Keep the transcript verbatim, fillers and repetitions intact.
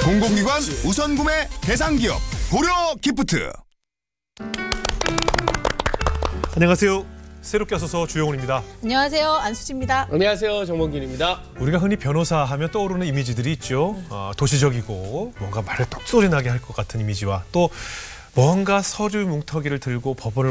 공공기관 우선 구매 대상 기업 고려 기프트. 안녕하세요. 새롭게 와서서 주영훈입니다. 안녕하세요. 안수지입니다. 안녕하세요. 정범균입니다. 우리가 흔히 변호사 하면 떠오르는 이미지들이 있죠. 어, 도시적이고 뭔가 말을 똑소리 나게 할 것 같은 이미지와 또 뭔가 서류 뭉터기를 들고 법원을